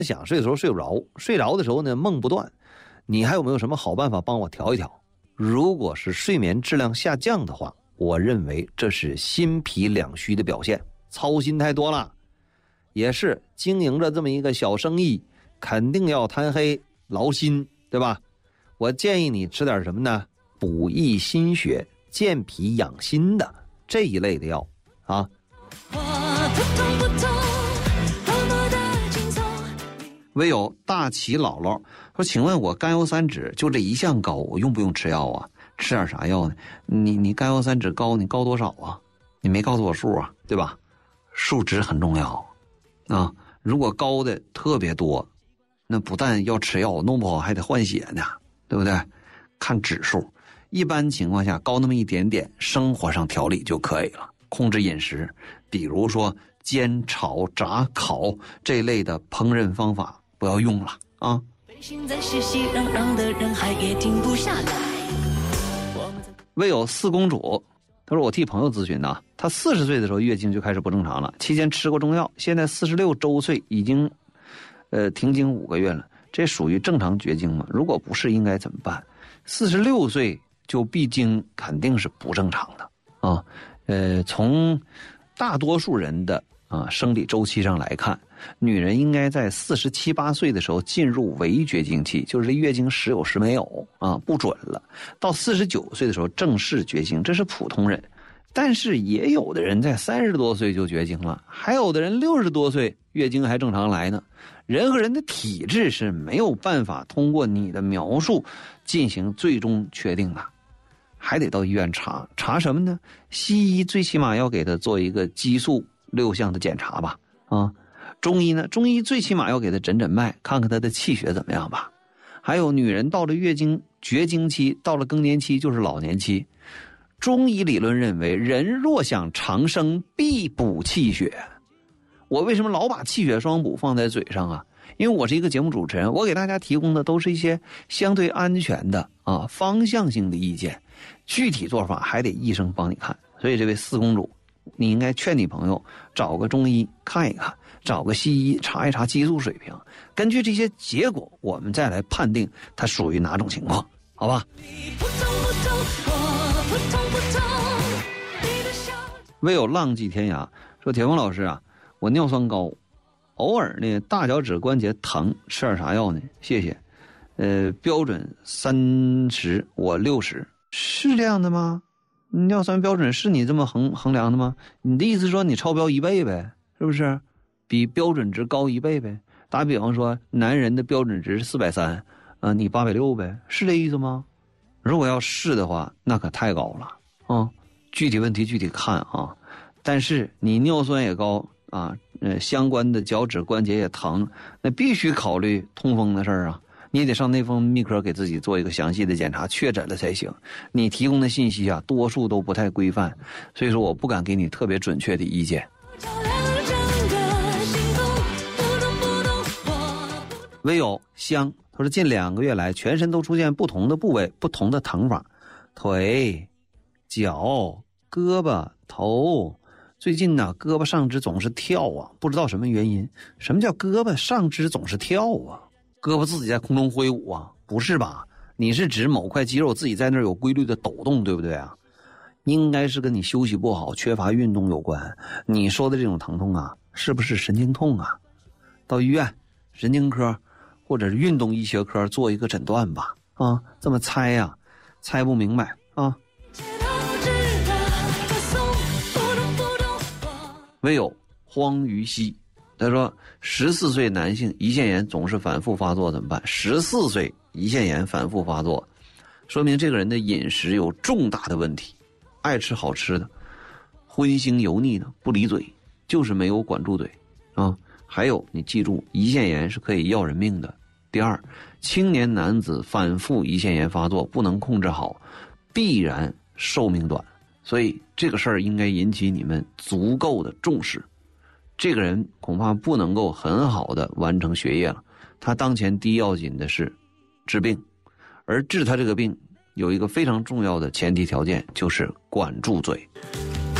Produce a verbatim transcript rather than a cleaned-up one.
想睡的时候睡不着，睡着的时候呢梦不断，你还有没有什么好办法帮我调一调？如果是睡眠质量下降的话，我认为这是心脾两虚的表现，操心太多了。也是经营着这么一个小生意，肯定要贪黑劳心，对吧？我建议你吃点什么呢？补益心血、健脾养心的这一类的药啊。唯有大齐姥姥说，请问我甘油三酯就这一项高，我用不用吃药啊？吃点啥药呢？你你甘油三酯高，你高多少啊？你没告诉我数啊，对吧？数值很重要啊，如果高的特别多，那不但要吃药，弄不好还得换血呢，对不对？看指数，一般情况下高那么一点点，生活上调理就可以了，控制饮食，比如说煎、炒、炸、烤这类的烹饪方法不要用了啊。唯有四公主，她说我替朋友咨询的，她四十岁的时候月经就开始不正常了，期间吃过中药，现在四十六周岁，已经呃停经五个月了，这属于正常绝经吗？如果不是，应该怎么办？四十六岁就闭经，肯定是不正常的啊。呃，从大多数人的啊生理周期上来看，女人应该在四十七八岁的时候进入围绝经期，就是月经时有时没有啊，不准了。到四十九岁的时候正式绝经，这是普通人。但是也有的人在三十多岁就绝经了，还有的人六十多岁月经还正常来呢。人和人的体质是没有办法通过你的描述进行最终确定的，还得到医院查。查什么呢？西医最起码要给他做一个激素六项的检查吧，啊，中医呢，中医最起码要给他诊诊脉，看看他的气血怎么样吧。还有女人到了月经绝经期，到了更年期就是老年期。中医理论认为，人若想长生，必补气血。我为什么老把气血双补放在嘴上啊？因为我是一个节目主持人，我给大家提供的都是一些相对安全的啊方向性的意见，具体做法还得医生帮你看。所以这位四公主，你应该劝你朋友找个中医看一看，找个西医查一查激素水平，根据这些结果我们再来判定它属于哪种情况，好吧？唯有浪迹天涯说，铁峰老师啊，我尿酸高，偶尔呢大脚趾关节疼，吃点啥药呢？谢谢。呃，标准三十，我六十，是这样的吗？尿酸标准是你这么衡衡量的吗？你的意思说你超标一倍呗，是不是？比标准值高一倍呗？打比方说，男人的标准值是四百三，呃，你八百六呗，是这意思吗？如果要是的话，那可太高了啊！具体问题具体看啊。但是你尿酸也高啊，呃，相关的脚趾关节也疼，那必须考虑痛风的事儿啊。你也得上内分泌科给自己做一个详细的检查，确诊了才行。你提供的信息啊，多数都不太规范，所以说我不敢给你特别准确的意见。唯有香，他说近两个月来，全身都出现不同的部位、不同的疼法，腿、脚、胳膊、头。最近呢，胳膊上肢总是跳啊，不知道什么原因。什么叫胳膊上肢总是跳啊？胳膊自己在空中挥舞啊？不是吧？你是指某块肌肉自己在那儿有规律的抖动，对不对啊？应该是跟你休息不好、缺乏运动有关。你说的这种疼痛啊，是不是神经痛啊？到医院、神经科或者是运动医学科做一个诊断吧。啊，这么猜呀、啊，猜不明白啊。唯有荒于西，他说十四岁男性胰腺炎总是反复发作怎么办？十四岁胰腺炎反复发作，说明这个人的饮食有重大的问题，爱吃好吃的，荤腥油腻的，不离嘴，就是没有管住嘴啊。还有你记住，胰腺炎是可以要人命的。第二，青年男子反复胰腺炎发作不能控制好，必然寿命短。所以这个事儿应该引起你们足够的重视。这个人恐怕不能够很好的完成学业了，他当前第一要紧的是治病，而治他这个病有一个非常重要的前提条件，就是管住嘴。